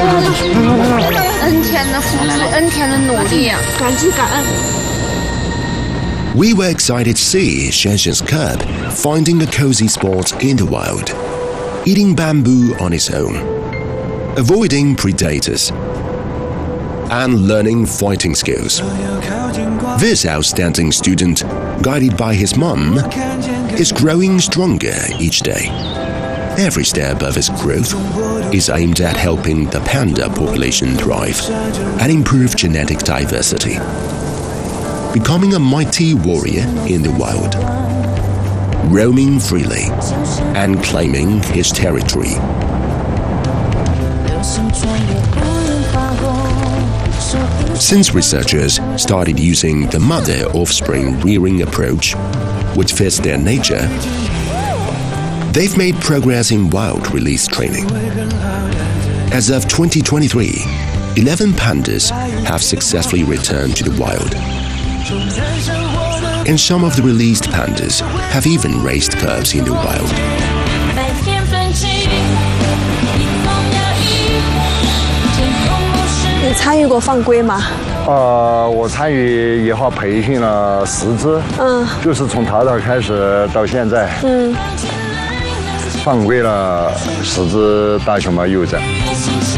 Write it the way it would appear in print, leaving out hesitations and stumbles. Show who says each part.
Speaker 1: N 天的付出，N 天的努力，感激感恩。
Speaker 2: We were excited to see Shenxian's cub finding a cozy spot in the wild, eating bamboo on its own, avoiding predators, and learning fighting skills. This outstanding student, guided by his mom, is growing stronger each day. Every step of his growth is aimed at helping the panda population thrive and improve genetic diversity, becoming a mighty warrior in the wild, roaming freely and claiming his territory. Since researchers started using the mother-offspring rearing approach, which fits their nature, they've made progress in wild release training. As of 2023, 11 pandas have successfully returned to the wild. And some of the released pandas have even raised cubs in the wild.
Speaker 3: 你参与过放龟吗？
Speaker 4: 我参与以后培训了10只，就是从淘淘开始到现在，放归了10只大熊猫幼崽。